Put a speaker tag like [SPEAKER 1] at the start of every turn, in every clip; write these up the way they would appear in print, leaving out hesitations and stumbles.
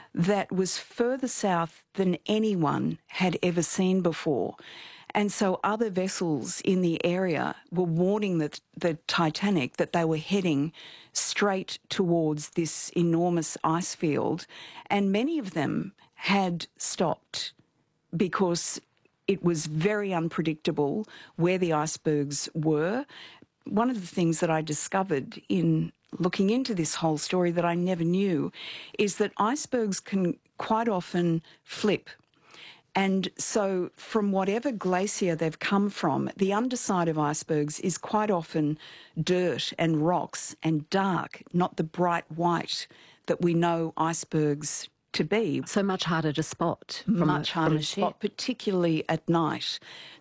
[SPEAKER 1] that was further south than anyone had ever seen before. And so other vessels in the area were warning the Titanic that they were heading straight towards this enormous ice field, and many of them had stopped because it was very unpredictable where the icebergs were. One of the things that I discovered in looking into this whole story that I never knew is that icebergs can quite often flip. And so from whatever glacier they've come from, the underside of icebergs is quite often dirt and rocks and dark, not the bright white that we know icebergs to be.
[SPEAKER 2] So much harder to spot.
[SPEAKER 1] Much harder to spot, particularly at night.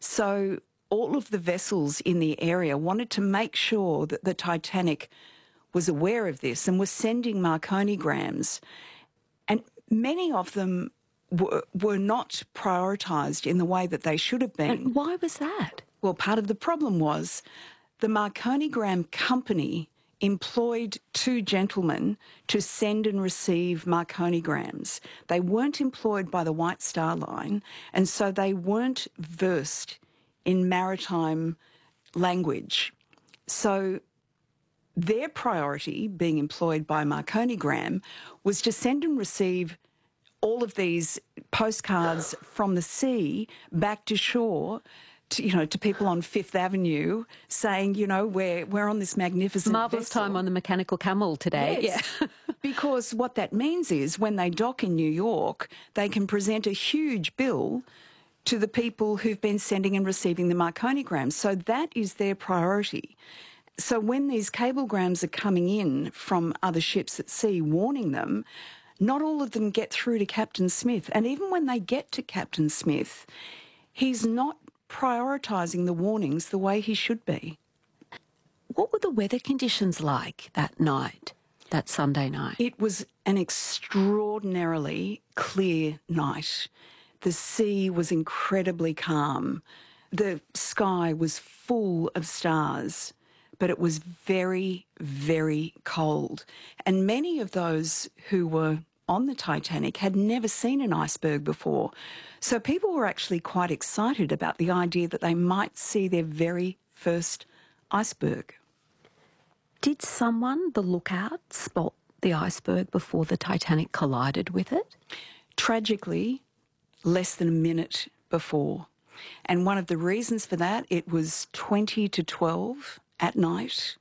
[SPEAKER 1] So all of the vessels in the area wanted to make sure that the Titanic was aware of this and was sending Marconigrams. And many of them were not prioritised in the way that they should have been.
[SPEAKER 2] And why was that?
[SPEAKER 1] Well, part of the problem was the Marconigram company employed two gentlemen to send and receive Marconigrams. They weren't employed by the White Star Line, and so they weren't versed in maritime language. So their priority, being employed by Marconigram, was to send and receive all of these postcards from the sea back to shore, to people on Fifth Avenue saying, we're on this magnificent
[SPEAKER 2] marvellous
[SPEAKER 1] vessel.
[SPEAKER 2] Time on the mechanical camel today.
[SPEAKER 1] Yes. Yeah. Because what that means is when they dock in New York, they can present a huge bill to the people who've been sending and receiving the Marconigrams. So that is their priority. So when these cablegrams are coming in from other ships at sea warning them, not all of them get through to Captain Smith. And even when they get to Captain Smith, he's not prioritising the warnings the way he should be.
[SPEAKER 2] What were the weather conditions like that night, that Sunday night?
[SPEAKER 1] It was an extraordinarily clear night. The sea was incredibly calm. The sky was full of stars, but it was very, very cold. And many of those who were on the Titanic had never seen an iceberg before. So people were actually quite excited about the idea that they might see their very first iceberg.
[SPEAKER 2] Did someone, the lookout, spot the iceberg before the Titanic collided with it?
[SPEAKER 1] Tragically, less than a minute before. And one of the reasons for that, it was 20 to 12 at night,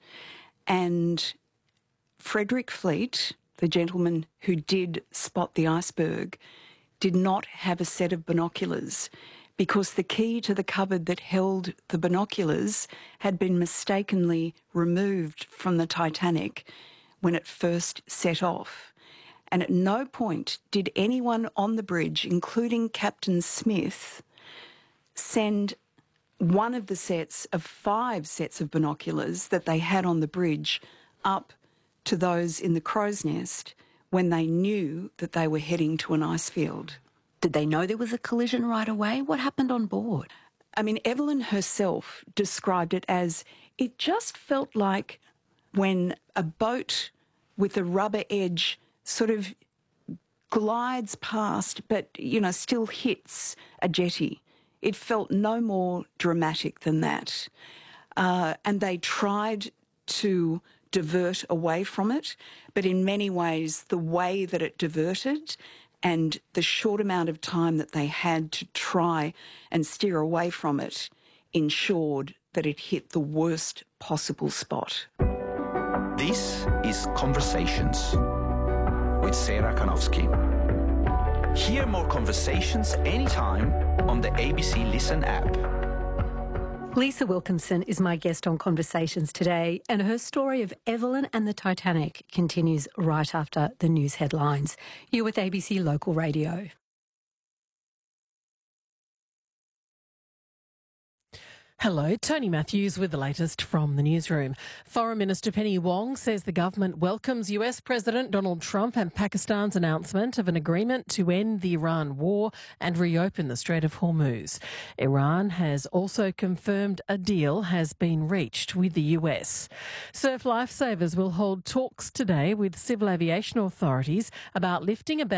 [SPEAKER 1] and Frederick Fleet, the gentleman who did spot the iceberg, did not have a set of binoculars because the key to the cupboard that held the binoculars had been mistakenly removed from the Titanic when it first set off. And at no point did anyone on the bridge, including Captain Smith, send one of the sets of 5 sets of binoculars that they had on the bridge up to those in the crow's nest when they knew that they were heading to an ice field.
[SPEAKER 2] Did they know there was a collision right away? What happened on board?
[SPEAKER 1] I mean, Evelyn herself described it as, it just felt like when a boat with a rubber edge sort of glides past but, still hits a jetty. It felt no more dramatic than that. And they tried to divert away from it, but in many ways the way that it diverted and the short amount of time that they had to try and steer away from it ensured that it hit the worst possible spot.
[SPEAKER 3] This is Conversations with Sarah Kanowski. Hear more conversations anytime on the ABC Listen app.
[SPEAKER 2] Lisa Wilkinson is my guest on Conversations today, and her story of Evelyn and the Titanic continues right after the news headlines. You're with ABC Local Radio.
[SPEAKER 4] Hello, Tony Matthews with the latest from the newsroom. Foreign Minister Penny Wong says the government welcomes US President Donald Trump and Pakistan's announcement of an agreement to end the Iran war and reopen the Strait of Hormuz. Iran has also confirmed a deal has been reached with the US. Surf Lifesavers will hold talks today with civil aviation authorities about lifting a ban